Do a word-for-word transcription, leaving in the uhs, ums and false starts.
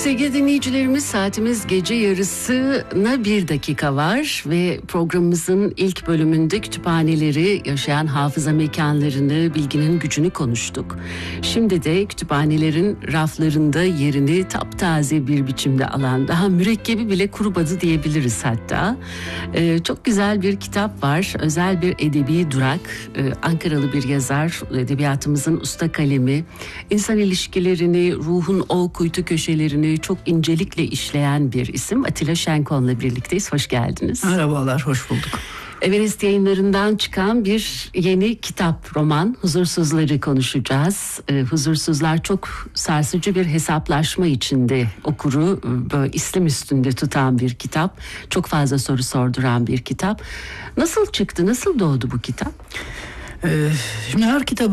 Sevgili dinleyicilerimiz, saatimiz gece yarısına bir dakika var ve programımızın ilk bölümünde kütüphaneleri, yaşayan hafıza mekanlarını, bilginin gücünü konuştuk. Şimdi de kütüphanelerin raflarında yerini taptaze bir biçimde alan, daha mürekkebi bile kurumadı diyebiliriz hatta. Ee, çok güzel bir kitap var, özel bir edebi durak. Ee, Ankaralı bir yazar, edebiyatımızın usta kalemi, insan ilişkilerini, ruhun o kuytu köşelerini çok incelikle işleyen bir isim. Atilla Şenkon'la birlikteyiz. Hoş geldiniz. Merhabalar, hoş bulduk. Everest Yayınları'ndan çıkan bir yeni kitap, roman. Huzursuzları konuşacağız. Ee, Huzursuzlar çok sarsıcı bir hesaplaşma içinde okuru böyle islim üstünde tutan bir kitap. Çok fazla soru sorduran bir kitap. Nasıl çıktı, nasıl doğdu bu kitap? Ee, şimdi her kitabı